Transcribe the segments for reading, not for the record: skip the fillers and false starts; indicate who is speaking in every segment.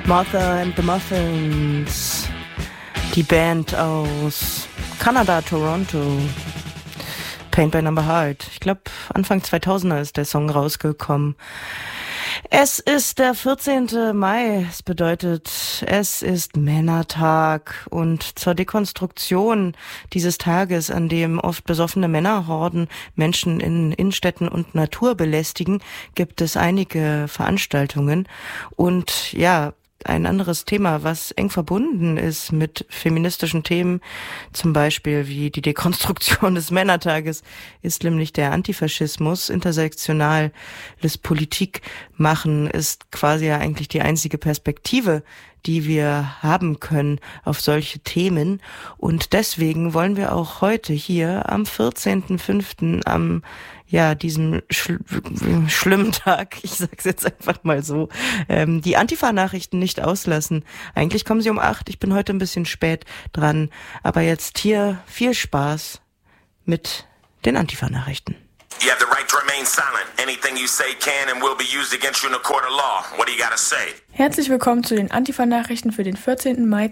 Speaker 1: Martha and the Muffins, die Band aus Kanada, Toronto. Paint by Number Heart. Ich glaube, Anfang 2000er ist der Song rausgekommen. Es ist der 14. Mai. Es bedeutet, es ist Männertag. Und zur Dekonstruktion dieses Tages, an dem oft besoffene Männerhorden Menschen in Innenstädten und Natur belästigen, gibt es einige Veranstaltungen. Und ja, ein anderes Thema, was eng verbunden ist mit feministischen Themen, zum Beispiel wie die Dekonstruktion des Männertages, ist nämlich der Antifaschismus. Intersektionales Politikmachen ist quasi ja eigentlich die einzige Perspektive, die wir haben können auf solche Themen. Und deswegen wollen wir auch heute hier am 14.05. am diesem schlimmen Tag, ich sag's jetzt einfach mal so, die Antifa-Nachrichten nicht auslassen. Eigentlich kommen sie um 8, ich bin heute ein bisschen spät dran, aber jetzt hier viel Spaß mit den Antifa-Nachrichten.
Speaker 2: You have the right to remain silent. Anything you say can and will be used against you in a court of law. What do you gotta say?
Speaker 3: Herzlich willkommen zu den Antifa-Nachrichten für den 14. Mai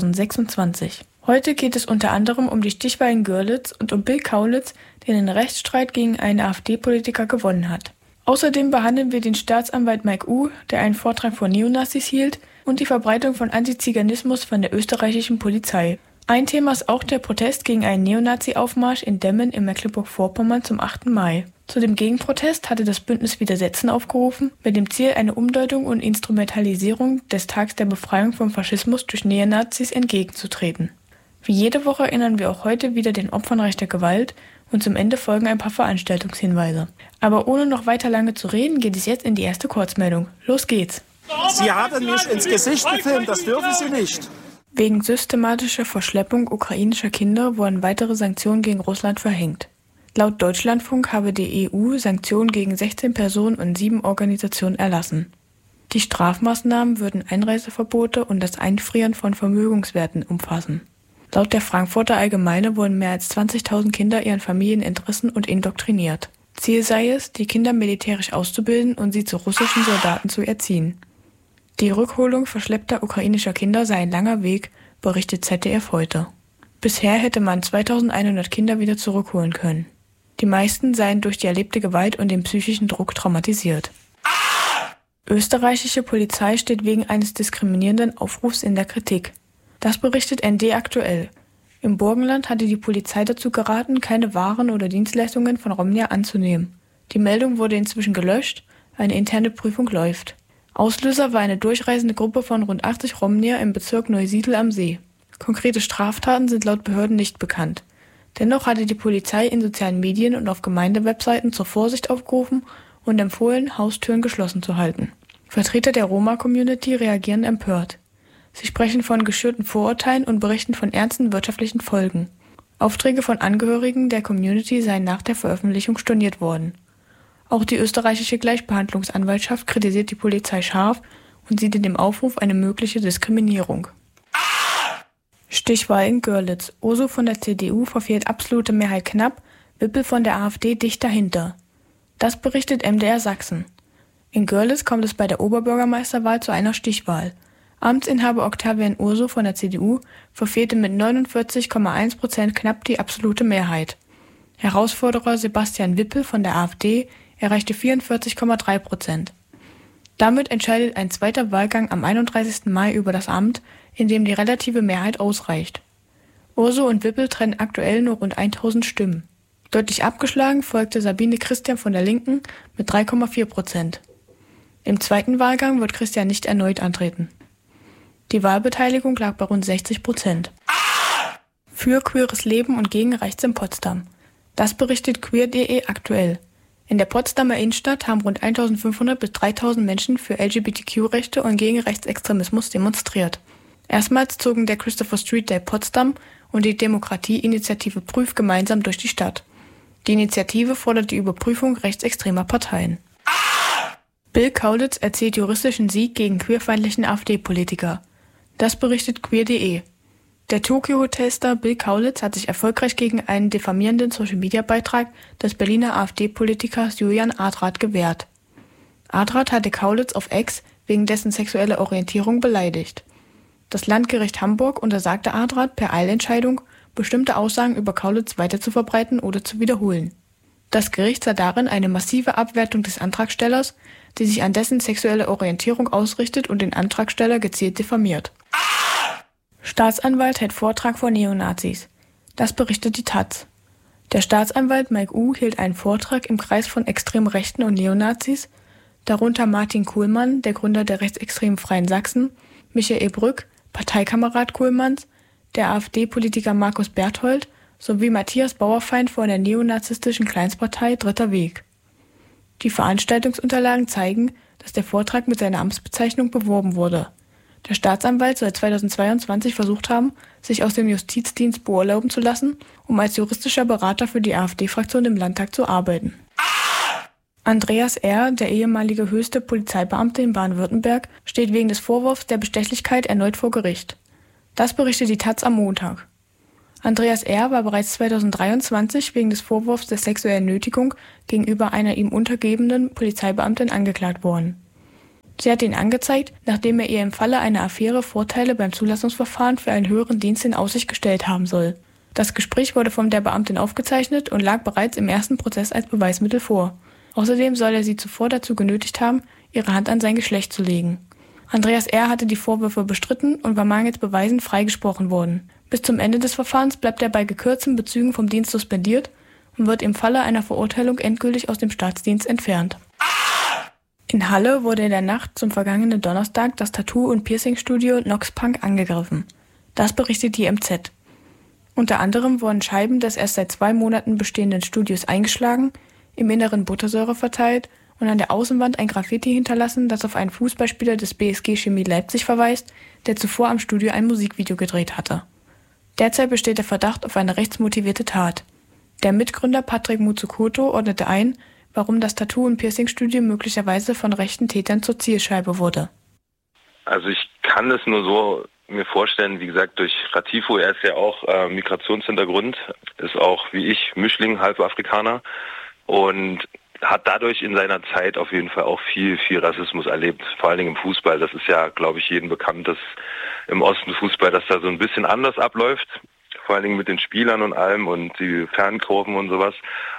Speaker 3: 2026. Heute geht es unter anderem um die Stichwahl in Görlitz und um Bill Kaulitz, der den Rechtsstreit gegen einen AfD-Politiker gewonnen hat. Außerdem behandeln wir den Staatsanwalt Mike U., der einen Vortrag vor Neonazis hielt, und die Verbreitung von Antiziganismus von der österreichischen Polizei. Ein Thema ist auch der Protest gegen einen Neonazi-Aufmarsch in Demmen in Mecklenburg-Vorpommern zum 8. Mai. Zu dem Gegenprotest hatte das Bündnis Widersetzen aufgerufen, mit dem Ziel, eine Umdeutung und Instrumentalisierung des Tags der Befreiung vom Faschismus durch Neonazis entgegenzutreten. Wie jede Woche erinnern wir auch heute wieder den Opfern rechter Gewalt und zum Ende folgen ein paar Veranstaltungshinweise. Aber ohne noch weiter lange zu reden, geht es jetzt in die erste Kurzmeldung. Los geht's!
Speaker 4: Sie haben mich ins Gesicht gefilmt, das dürfen Sie nicht.
Speaker 3: Wegen systematischer Verschleppung ukrainischer Kinder wurden weitere Sanktionen gegen Russland verhängt. Laut Deutschlandfunk habe die EU Sanktionen gegen 16 Personen und 7 Organisationen erlassen. Die Strafmaßnahmen würden Einreiseverbote und das Einfrieren von Vermögenswerten umfassen. Laut der Frankfurter Allgemeine wurden mehr als 20.000 Kinder ihren Familien entrissen und indoktriniert. Ziel sei es, die Kinder militärisch auszubilden und sie zu russischen Soldaten zu erziehen. Die Rückholung verschleppter ukrainischer Kinder sei ein langer Weg, berichtet ZDF heute. Bisher hätte man 2100 Kinder wieder zurückholen können. Die meisten seien durch die erlebte Gewalt und den psychischen Druck traumatisiert. Österreichische Polizei steht wegen eines diskriminierenden Aufrufs in der Kritik. Das berichtet ND aktuell. Im Burgenland hatte die Polizei dazu geraten, keine Waren oder Dienstleistungen von Romnia anzunehmen. Die Meldung wurde inzwischen gelöscht, eine interne Prüfung läuft. Auslöser war eine durchreisende Gruppe von rund 80 Romnier im Bezirk Neusiedl am See. Konkrete Straftaten sind laut Behörden nicht bekannt. Dennoch hatte die Polizei in sozialen Medien und auf Gemeindewebseiten zur Vorsicht aufgerufen und empfohlen, Haustüren geschlossen zu halten. Vertreter der Roma-Community reagieren empört. Sie sprechen von geschürten Vorurteilen und berichten von ernsten wirtschaftlichen Folgen. Aufträge von Angehörigen der Community seien nach der Veröffentlichung storniert worden. Auch die österreichische Gleichbehandlungsanwaltschaft kritisiert die Polizei scharf und sieht in dem Aufruf eine mögliche Diskriminierung. Stichwahl in Görlitz. Urso von der CDU verfehlt absolute Mehrheit knapp, Wippel von der AfD dicht dahinter. Das berichtet MDR Sachsen. In Görlitz kommt es bei der Oberbürgermeisterwahl zu einer Stichwahl. Amtsinhaber Octavian Urso von der CDU verfehlte mit 49,1% knapp die absolute Mehrheit. Herausforderer Sebastian Wippel von der AfD erreichte 44,3%. Damit entscheidet ein zweiter Wahlgang am 31. Mai über das Amt, in dem die relative Mehrheit ausreicht. Urso und Wippel trennen aktuell nur rund 1000 Stimmen. Deutlich abgeschlagen folgte Sabine Christian von der Linken mit 3,4%. Im zweiten Wahlgang wird Christian nicht erneut antreten. Die Wahlbeteiligung lag bei rund 60%. Für queeres Leben und gegen rechts in Potsdam. Das berichtet queer.de aktuell. In der Potsdamer Innenstadt haben rund 1500 bis 3000 Menschen für LGBTQ-Rechte und gegen Rechtsextremismus demonstriert. Erstmals zogen der Christopher Street Day Potsdam und die Demokratie-Initiative Prüf gemeinsam durch die Stadt. Die Initiative fordert die Überprüfung rechtsextremer Parteien. Bill Kaulitz erzielt juristischen Sieg gegen queerfeindlichen AfD-Politiker. Das berichtet queer.de. Der Tokyo-Hotelstar Bill Kaulitz hat sich erfolgreich gegen einen diffamierenden Social-Media-Beitrag des Berliner AfD-Politikers Julian Adrat gewehrt. Adrat hatte Kaulitz auf X wegen dessen sexueller Orientierung beleidigt. Das Landgericht Hamburg untersagte Adrat per Eilentscheidung, bestimmte Aussagen über Kaulitz weiter zu verbreiten oder zu wiederholen. Das Gericht sah darin eine massive Abwertung des Antragstellers, die sich an dessen sexuelle Orientierung ausrichtet und den Antragsteller gezielt diffamiert. Staatsanwalt hält Vortrag vor Neonazis. Das berichtet die taz. Der Staatsanwalt Mike U. hielt einen Vortrag im Kreis von extrem Rechten und Neonazis, darunter Martin Kuhlmann, der Gründer der rechtsextremen Freien Sachsen, Michael Brück, Parteikamerad Kuhlmanns, der AfD-Politiker Markus Berthold sowie Matthias Bauerfeind von der neonazistischen Kleinstpartei Dritter Weg. Die Veranstaltungsunterlagen zeigen, dass der Vortrag mit seiner Amtsbezeichnung beworben wurde. Der Staatsanwalt soll 2022 versucht haben, sich aus dem Justizdienst beurlauben zu lassen, um als juristischer Berater für die AfD-Fraktion im Landtag zu arbeiten. Andreas R., der ehemalige höchste Polizeibeamte in Baden-Württemberg, steht wegen des Vorwurfs der Bestechlichkeit erneut vor Gericht. Das berichtet die taz am Montag. Andreas R. war bereits 2023 wegen des Vorwurfs der sexuellen Nötigung gegenüber einer ihm untergebenen Polizeibeamtin angeklagt worden. Sie hat ihn angezeigt, nachdem er ihr im Falle einer Affäre Vorteile beim Zulassungsverfahren für einen höheren Dienst in Aussicht gestellt haben soll. Das Gespräch wurde von der Beamtin aufgezeichnet und lag bereits im ersten Prozess als Beweismittel vor. Außerdem soll er sie zuvor dazu genötigt haben, ihre Hand an sein Geschlecht zu legen. Andreas R. hatte die Vorwürfe bestritten und war mangels Beweisen freigesprochen worden. Bis zum Ende des Verfahrens bleibt er bei gekürzten Bezügen vom Dienst suspendiert und wird im Falle einer Verurteilung endgültig aus dem Staatsdienst entfernt. In Halle wurde in der Nacht zum vergangenen Donnerstag das Tattoo- und Piercing-Studio Nox Punk angegriffen. Das berichtet die MZ. Unter anderem wurden Scheiben des erst seit 2 Monaten bestehenden Studios eingeschlagen, im Inneren Buttersäure verteilt und an der Außenwand ein Graffiti hinterlassen, das auf einen Fußballspieler des BSG Chemie Leipzig verweist, der zuvor am Studio ein Musikvideo gedreht hatte. Derzeit besteht der Verdacht auf eine rechtsmotivierte Tat. Der Mitgründer Patrick Mutsukoto ordnete ein, warum das Tattoo- und Piercing-Studio möglicherweise von rechten Tätern zur Zielscheibe wurde.
Speaker 5: Also ich kann es nur so mir vorstellen, wie gesagt, durch Ratifo, er ist ja auch Migrationshintergrund, ist auch wie ich Mischling, Halbafrikaner und hat dadurch in seiner Zeit auf jeden Fall auch viel Rassismus erlebt, vor allen Dingen im Fußball. Das ist ja, glaube ich, jedem bekannt, dass im Osten Fußball, dass da so ein bisschen anders abläuft, vor allen Dingen mit den Spielern und allem und die Fankurven und sowas.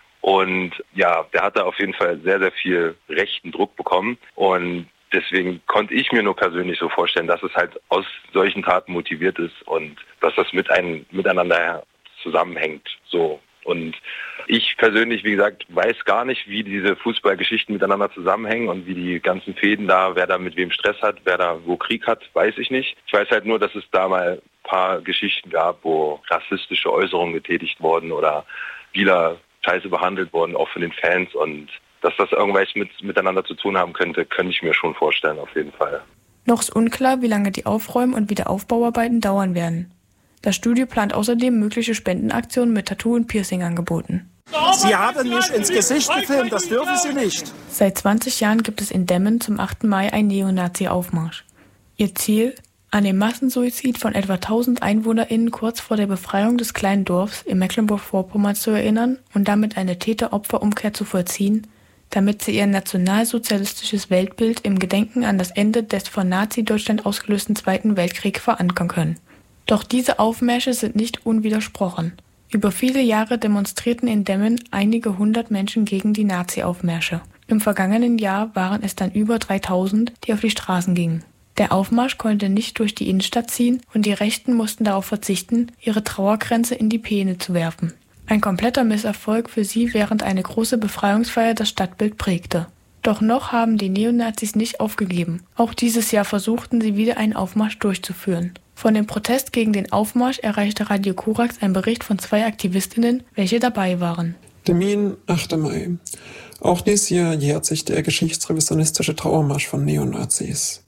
Speaker 5: Und ja, der hat da auf jeden Fall sehr viel rechten Druck bekommen und deswegen konnte ich mir nur persönlich so vorstellen, dass es halt aus solchen Taten motiviert ist und dass das miteinander zusammenhängt, so. Und ich persönlich, wie gesagt, weiß gar nicht, wie diese Fußballgeschichten miteinander zusammenhängen und wie die ganzen Fäden da, wer da mit wem Stress hat, wer da wo Krieg hat, weiß ich nicht. Ich weiß halt nur, dass es da mal ein paar Geschichten gab, wo rassistische Äußerungen getätigt wurden oder Spieler scheiße behandelt wurden, auch von den Fans. Und dass das irgendwas miteinander zu tun haben könnte ich mir schon vorstellen, auf jeden Fall.
Speaker 3: Noch ist unklar, wie lange die Aufräum- und Wiederaufbauarbeiten dauern werden. Das Studio plant außerdem mögliche Spendenaktionen mit Tattoo- und Piercing-Angeboten.
Speaker 4: Sie haben mich ins Gesicht gefilmt, das dürfen Sie nicht.
Speaker 3: Seit 20 Jahren gibt es in Demmen zum 8. Mai einen Neonazi-Aufmarsch. Ihr Ziel? An den Massensuizid von etwa 1000 EinwohnerInnen kurz vor der Befreiung des kleinen Dorfs in Mecklenburg-Vorpommern zu erinnern und damit eine Täter-Opfer-Umkehr zu vollziehen, damit sie ihr nationalsozialistisches Weltbild im Gedenken an das Ende des von Nazi-Deutschland ausgelösten Zweiten Weltkriegs verankern können. Doch diese Aufmärsche sind nicht unwidersprochen. Über viele Jahre demonstrierten in Demmen einige hundert Menschen gegen die Nazi-Aufmärsche. Im vergangenen Jahr waren es dann über 3000, die auf die Straßen gingen. Der Aufmarsch konnte nicht durch die Innenstadt ziehen und die Rechten mussten darauf verzichten, ihre Trauerkränze in die Peene zu werfen. Ein kompletter Misserfolg für sie, während eine große Befreiungsfeier das Stadtbild prägte. Doch noch haben die Neonazis nicht aufgegeben. Auch dieses Jahr versuchten sie wieder einen Aufmarsch durchzuführen. Von dem Protest gegen den Aufmarsch erreichte Radio Korax ein Bericht von 2 Aktivistinnen, welche dabei waren.
Speaker 6: Termin 8. Mai. Auch dieses Jahr jährt sich der geschichtsrevisionistische Trauermarsch von Neonazis.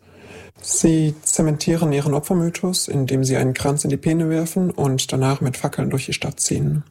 Speaker 6: Sie zementieren ihren Opfermythos, indem sie einen Kranz in die Peene werfen und danach mit Fackeln durch die Stadt ziehen.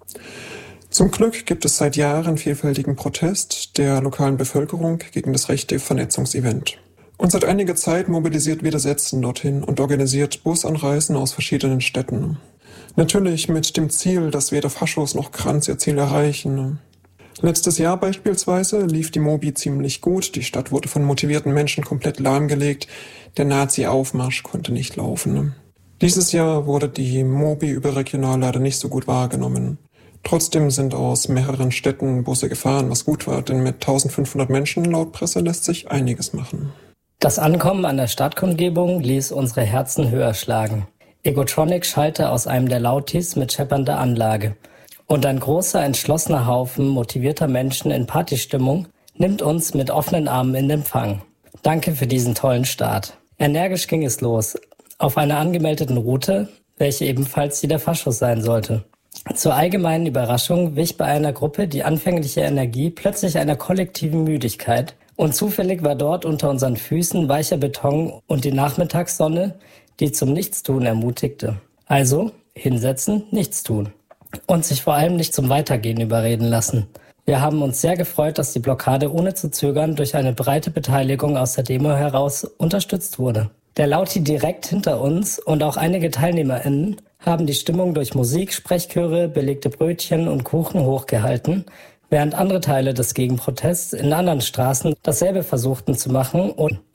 Speaker 6: Zum Glück gibt es seit Jahren vielfältigen Protest der lokalen Bevölkerung gegen das rechte Vernetzungsevent. Und seit einiger Zeit mobilisiert Widersetzen dorthin und organisiert Busanreisen aus verschiedenen Städten. Natürlich mit dem Ziel, dass weder Faschos noch Kranz ihr Ziel erreichen. Letztes Jahr beispielsweise lief die Mobi ziemlich gut. Die Stadt wurde von motivierten Menschen komplett lahmgelegt. Der Nazi-Aufmarsch konnte nicht laufen. Dieses Jahr wurde die Mobi überregional leider nicht so gut wahrgenommen. Trotzdem sind aus mehreren Städten Busse gefahren, was gut war, denn mit 1500 Menschen laut Presse lässt sich einiges machen.
Speaker 7: Das Ankommen an der Stadtkundgebung ließ unsere Herzen höher schlagen. Egotronic schallte aus einem der Lautis mit scheppernder Anlage. Und ein großer, entschlossener Haufen motivierter Menschen in Partystimmung nimmt uns mit offenen Armen in Empfang. Danke für diesen tollen Start. Energisch ging es los, auf einer angemeldeten Route, welche ebenfalls die der Faschos sein sollte. Zur allgemeinen Überraschung wich bei einer Gruppe die anfängliche Energie plötzlich einer kollektiven Müdigkeit und zufällig war dort unter unseren Füßen weicher Beton und die Nachmittagssonne, die zum Nichtstun ermutigte. Also hinsetzen, nichts tun. Und sich vor allem nicht zum Weitergehen überreden lassen. Wir haben uns sehr gefreut, dass die Blockade ohne zu zögern durch eine breite Beteiligung aus der Demo heraus unterstützt wurde. Der Lauti direkt hinter uns und auch einige TeilnehmerInnen haben die Stimmung durch Musik, Sprechchöre, belegte Brötchen und Kuchen hochgehalten, während andere Teile des Gegenprotests in anderen Straßen dasselbe versuchten zu machen und